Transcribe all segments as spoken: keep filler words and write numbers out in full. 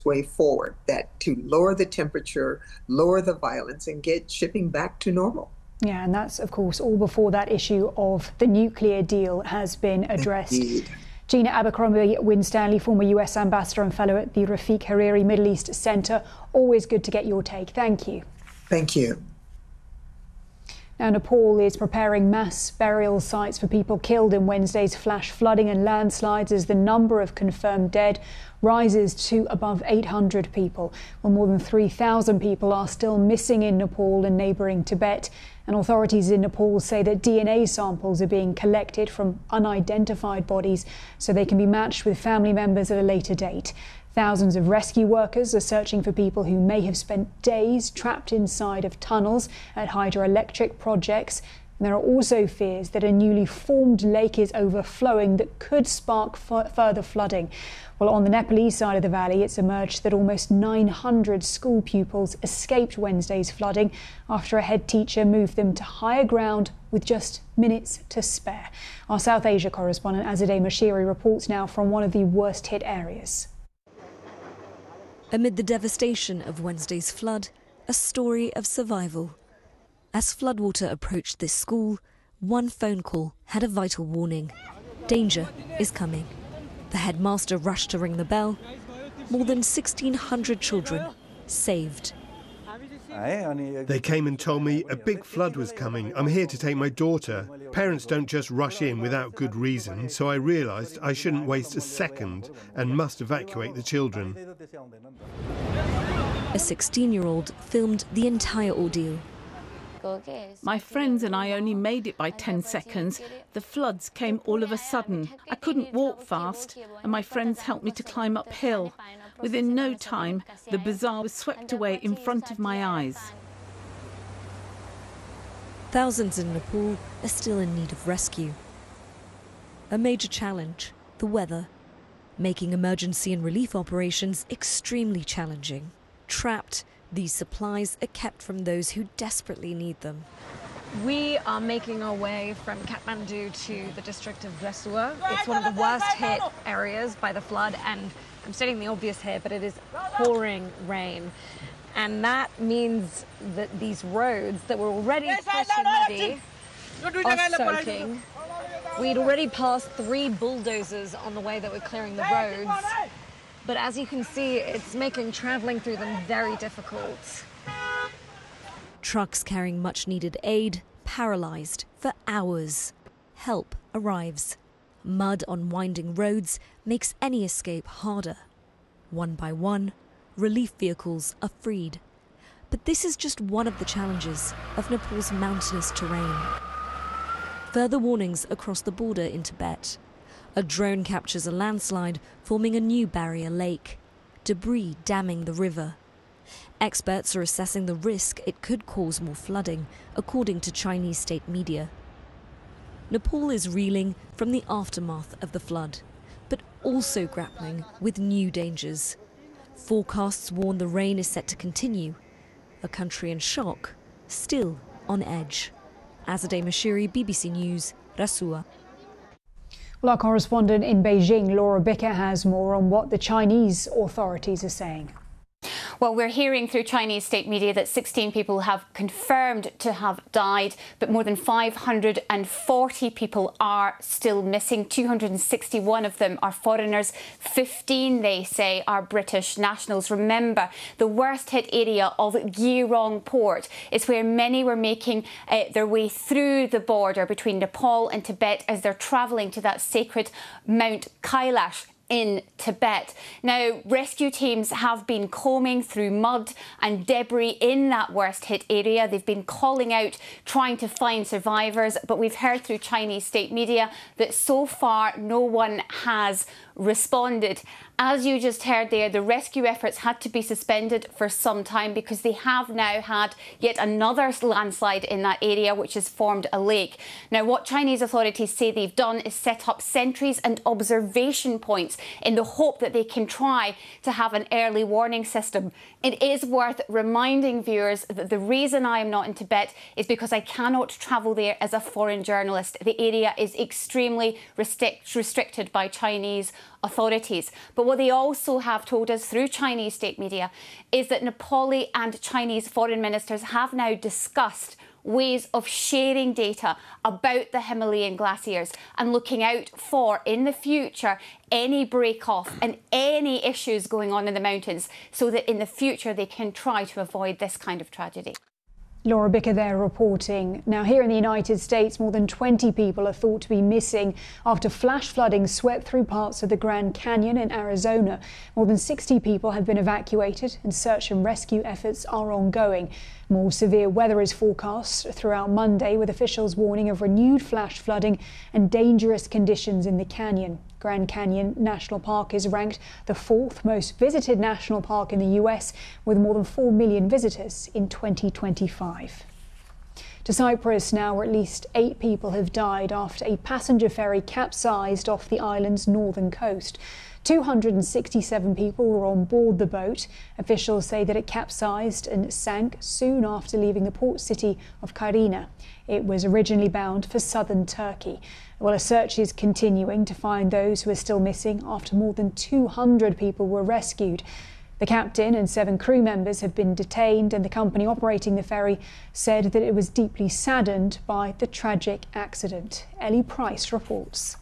way forward, that to lower the temperature, lower the violence, and get shipping back to normal. Yeah, and that's, of course, all before that issue of the nuclear deal has been addressed. Indeed. Gina Abercrombie Winstanley, former U S Ambassador and Fellow at the Rafiq Hariri Middle East Centre. Always good to get your take. Thank you. Thank you. Now, Nepal is preparing mass burial sites for people killed in Wednesday's flash flooding and landslides as the number of confirmed dead rises to above eight hundred people. Well, more than three thousand people are still missing in Nepal and neighbouring Tibet. And authorities in Nepal say that D N A samples are being collected from unidentified bodies so they can be matched with family members at a later date. Thousands of rescue workers are searching for people who may have spent days trapped inside of tunnels at hydroelectric projects. And there are also fears that a newly formed lake is overflowing that could spark f- further flooding. Well, on the Nepalese side of the valley, it's emerged that almost nine hundred school pupils escaped Wednesday's flooding after a head teacher moved them to higher ground with just minutes to spare. Our South Asia correspondent Azadeh Mashiri reports now from one of the worst hit areas. Amid the devastation of Wednesday's flood, a story of survival. As floodwater approached this school, one phone call had a vital warning. Danger is coming. The headmaster rushed to ring the bell. More than sixteen hundred children saved. They came and told me a big flood was coming. I'm here to take my daughter. Parents don't just rush in without good reason, so I realised I shouldn't waste a second and must evacuate the children. A sixteen-year-old filmed the entire ordeal. My friends and I only made it by ten seconds. The floods came all of a sudden. I couldn't walk fast, and my friends helped me to climb uphill. Within no time, the bazaar was swept away in front of my eyes. Thousands in Nepal are still in need of rescue. A major challenge, the weather, making emergency and relief operations extremely challenging. Trapped, these supplies are kept from those who desperately need them. We are making our way from Kathmandu to the district of Rasua. It's one of the worst hit areas by the flood, and I'm stating the obvious here, but it is pouring rain. And that means that these roads that were already pretty muddy are soaking. We'd already passed three bulldozers on the way that were clearing the roads. But as you can see, it's making travelling through them very difficult. Trucks carrying much-needed aid, paralysed for hours. Help arrives. Mud on winding roads makes any escape harder. One by one, relief vehicles are freed. But this is just one of the challenges of Nepal's mountainous terrain. Further warnings across the border in Tibet. A drone captures a landslide, forming a new barrier lake. Debris damming the river. Experts are assessing the risk it could cause more flooding, according to Chinese state media. Nepal is reeling from the aftermath of the flood, but also grappling with new dangers. Forecasts warn the rain is set to continue. A country in shock, still on edge. Azadeh Mashiri, B B C News, Rasua. Well, our correspondent in Beijing, Laura Bicker, has more on what the Chinese authorities are saying. Well, we're hearing through Chinese state media that sixteen people have confirmed to have died, but more than five hundred forty people are still missing. two hundred sixty-one of them are foreigners. fifteen, they say, are British nationals. Remember, the worst hit area of Girong port is where many were making uh, their way through the border between Nepal and Tibet as they're travelling to that sacred Mount Kailash in Tibet. Now, rescue teams have been combing through mud and debris in that worst hit area. They've been calling out, trying to find survivors, but we've heard through Chinese state media that so far no one has responded. As you just heard there, the rescue efforts had to be suspended for some time because they have now had yet another landslide in that area, which has formed a lake. Now, what Chinese authorities say they've done is set up sentries and observation points in the hope that they can try to have an early warning system. It is worth reminding viewers that the reason I am not in Tibet is because I cannot travel there as a foreign journalist. The area is extremely restrict, restricted by Chinese authorities. But what they also have told us through Chinese state media is that Nepali and Chinese foreign ministers have now discussed ways of sharing data about the Himalayan glaciers and looking out for, in the future, any break-off and any issues going on in the mountains, so that in the future they can try to avoid this kind of tragedy. Laura Bicker there reporting. Now, here in the United States, more than twenty people are thought to be missing after flash flooding swept through parts of the Grand Canyon in Arizona. More than sixty people have been evacuated and search and rescue efforts are ongoing. More severe weather is forecast throughout Monday, with officials warning of renewed flash flooding and dangerous conditions in the canyon. Grand Canyon National Park is ranked the fourth most visited national park in the U S, with more than four million visitors in twenty twenty-five. To Cyprus now, where at least eight people have died after a passenger ferry capsized off the island's northern coast. two hundred sixty-seven people were on board the boat. Officials say that it capsized and sank soon after leaving the port city of Kyrenia. It was originally bound for southern Turkey. Well, a search is continuing to find those who are still missing after more than two hundred people were rescued. The captain and seven crew members have been detained, and the company operating the ferry said that it was deeply saddened by the tragic accident. Ellie Price reports.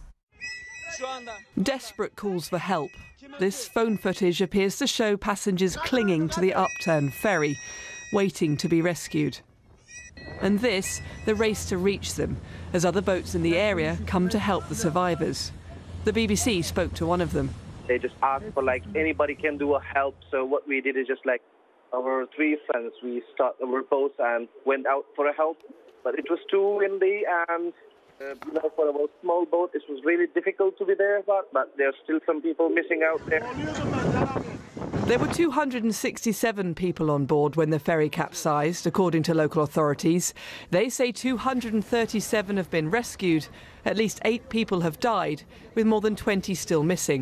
Desperate calls for help. This phone footage appears to show passengers clinging to the upturned ferry, waiting to be rescued. And this, the race to reach them, as other boats in the area come to help the survivors. The B B C spoke to one of them. They just asked for, like, anybody can do a help. So what we did is just, like, our three friends, we started our boats and went out for a help. But it was too windy, and uh, you know, for a small boat, it was really difficult to be there. But, but there's still some people missing out there. There were two hundred sixty-seven people on board when the ferry capsized, according to local authorities. They say two hundred thirty-seven have been rescued. At least eight people have died, with more than twenty still missing.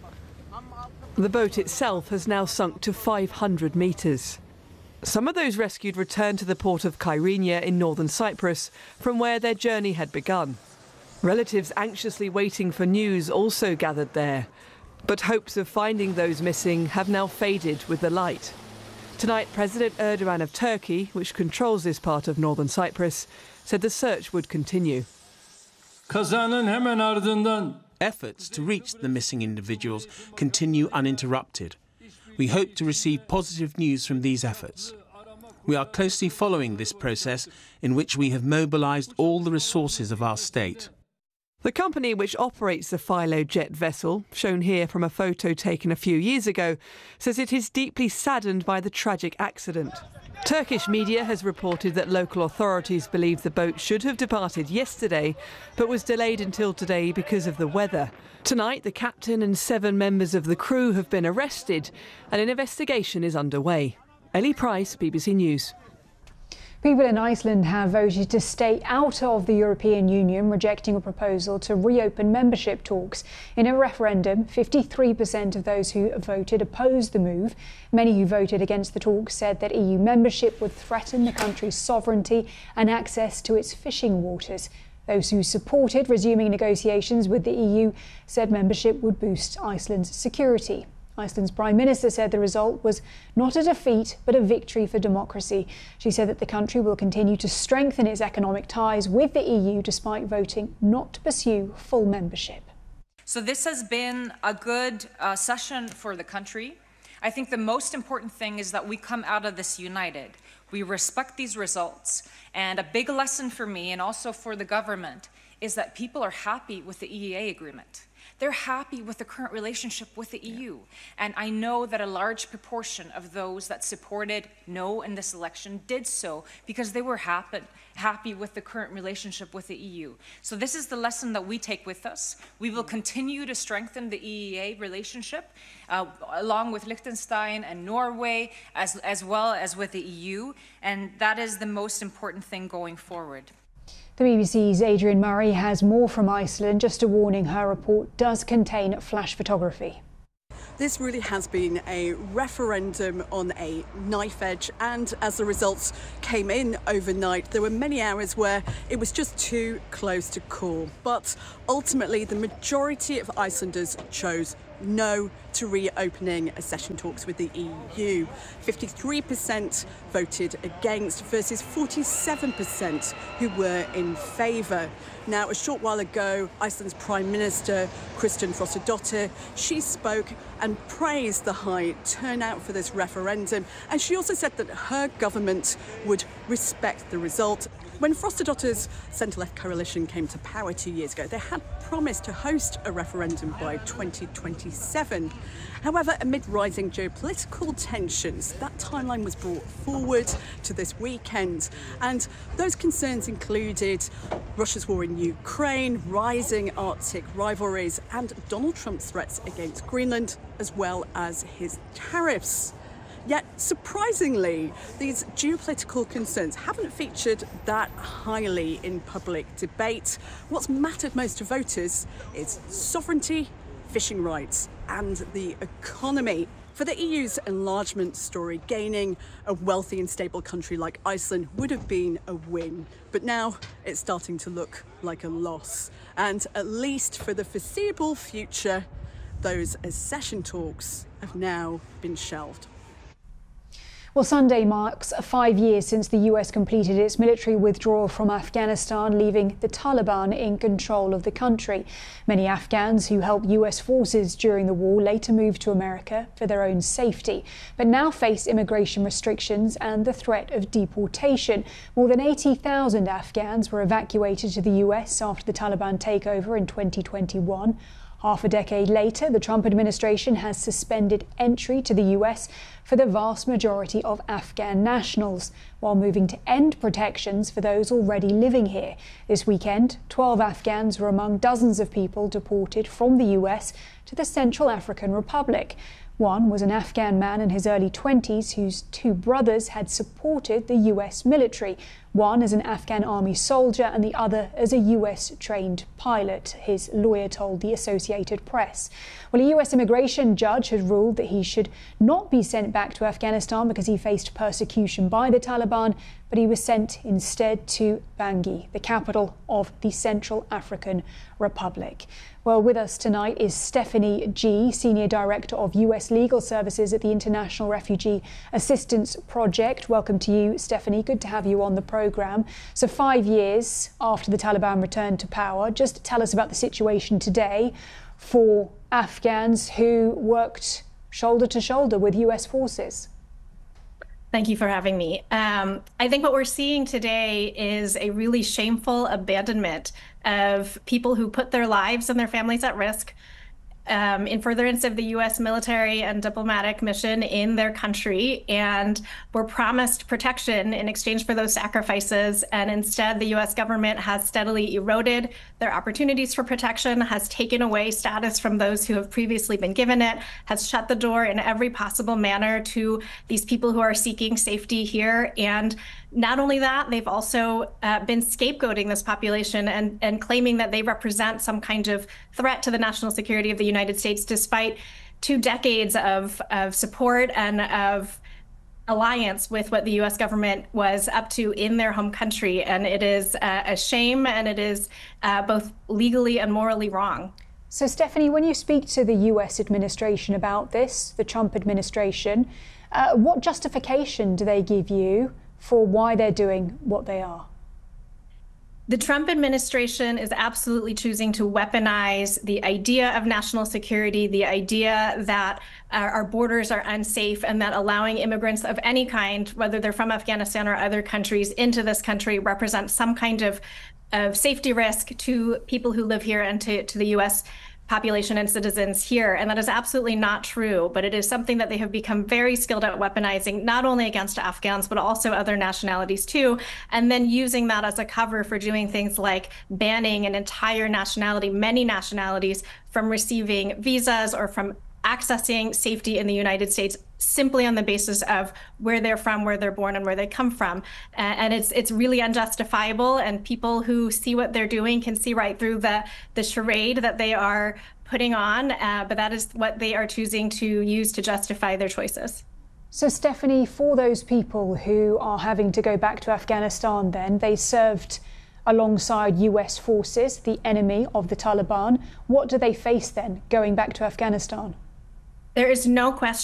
The boat itself has now sunk to five hundred metres. Some of those rescued returned to the port of Kyrenia in northern Cyprus, from where their journey had begun. Relatives anxiously waiting for news also gathered there. But hopes of finding those missing have now faded with the light. Tonight, President Erdogan of Turkey, which controls this part of northern Cyprus, said the search would continue. Efforts to reach the missing individuals continue uninterrupted. We hope to receive positive news from these efforts. We are closely following this process, in which we have mobilised all the resources of our state. The company which operates the Philojet vessel, shown here from a photo taken a few years ago, says it is deeply saddened by the tragic accident. Turkish media has reported that local authorities believe the boat should have departed yesterday, but was delayed until today because of the weather. Tonight, the captain and seven members of the crew have been arrested, and an investigation is underway. Ellie Price, B B C News. People in Iceland have voted to stay out of the European Union, rejecting a proposal to reopen membership talks. In a referendum, fifty-three percent of those who voted opposed the move. Many who voted against the talks said that E U membership would threaten the country's sovereignty and access to its fishing waters. Those who supported resuming negotiations with the E U said membership would boost Iceland's security. Iceland's Prime Minister said the result was not a defeat, but a victory for democracy. She said that the country will continue to strengthen its economic ties with the E U despite voting not to pursue full membership. So this has been a good uh, session for the country. I think the most important thing is that we come out of this united. We respect these results. And a big lesson for me, and also for the government, is that people are happy with the E E A agreement. They're happy with the current relationship with the E U. And I know that a large proportion of those that supported no in this election did so because they were happy, happy with the current relationship with the E U. So this is the lesson that we take with us. We will continue to strengthen the E E A relationship uh, along with Liechtenstein and Norway, as, as well as with the E U. And that is the most important thing going forward. The B B C's Adrian Murray has more from Iceland. Just a warning, her report does contain flash photography. This really has been a referendum on a knife edge, and as the results came in overnight, there were many hours where it was just too close to call. But ultimately, the majority of Icelanders chose no to reopening accession talks with the E U. fifty-three percent voted against versus forty-seven percent who were in favour. Now, a short while ago, Iceland's Prime Minister, Kristin Frostadóttir, she spoke and praised the high turnout for this referendum, and she also said that her government would respect the result. When Frostadóttir's centre-left coalition came to power two years ago, they had promised to host a referendum by twenty twenty-seven. However, amid rising geopolitical tensions, that timeline was brought forward to this weekend. And those concerns included Russia's war in Ukraine, rising Arctic rivalries, and Donald Trump's threats against Greenland, as well as his tariffs. Yet, surprisingly, these geopolitical concerns haven't featured that highly in public debate. What's mattered most to voters is sovereignty, fishing rights, and the economy. For the E U's enlargement story, gaining a wealthy and stable country like Iceland would have been a win. But now it's starting to look like a loss. And at least for the foreseeable future, those accession talks have now been shelved. Well, Sunday marks five years since the U S completed its military withdrawal from Afghanistan, leaving the Taliban in control of the country. Many Afghans who helped U S forces during the war later moved to America for their own safety, but now face immigration restrictions and the threat of deportation. More than eighty thousand Afghans were evacuated to the U S after the Taliban takeover in twenty twenty-one. Half a decade later, the Trump administration has suspended entry to the U S for the vast majority of Afghan nationals, while moving to end protections for those already living here. This weekend, twelve Afghans were among dozens of people deported from the U S to the Central African Republic. One was an Afghan man in his early twenties whose two brothers had supported the U S military. One as an Afghan army soldier and the other as a U S-trained pilot, his lawyer told the Associated Press. Well, a U S immigration judge had ruled that he should not be sent back to Afghanistan because he faced persecution by the Taliban, but he was sent instead to Bangui, the capital of the Central African Republic. Well, with us tonight is Stephanie Gee, Senior Director of U S Legal Services at the International Refugee Assistance Project. Welcome to you, Stephanie. Good to have you on the programme. So five years after the Taliban returned to power, just tell us about the situation today for Afghans who worked shoulder to shoulder with U S forces. Thank you for having me. Um, I think what we're seeing today is a really shameful abandonment of people who put their lives and their families at risk um, in furtherance of the U S military and diplomatic mission in their country, and were promised protection in exchange for those sacrifices. And instead, the U S government has steadily eroded their opportunities for protection, has taken away status from those who have previously been given it, has shut the door in every possible manner to these people who are seeking safety here. And not only that, they've also uh, been scapegoating this population and, and claiming that they represent some kind of threat to the national security of the United States, despite two decades of, of support and of alliance with what the U S government was up to in their home country. And it is uh, a shame, and it is uh, both legally and morally wrong. So, Stephanie, when you speak to the U S administration about this, the Trump administration, uh, what justification do they give you for why they're doing what they are? The Trump administration is absolutely choosing to weaponize the idea of national security, the idea that our, our borders are unsafe, and that allowing immigrants of any kind, whether they're from Afghanistan or other countries, into this country represents some kind of, of safety risk to people who live here and to, to the U S population and citizens here. And that is absolutely not true, but it is something that they have become very skilled at weaponizing, not only against Afghans, but also other nationalities too, and then using that as a cover for doing things like banning an entire nationality, many nationalities, from receiving visas or from accessing safety in the United States simply on the basis of where they're from, where they're born, and where they come from. And it's it's really unjustifiable, and people who see what they're doing can see right through the, the charade that they are putting on, uh, but that is what they are choosing to use to justify their choices. So, Stephanie, for those people who are having to go back to Afghanistan, then they served alongside U S forces, the enemy of the Taliban. What do they face then going back to Afghanistan? There is no question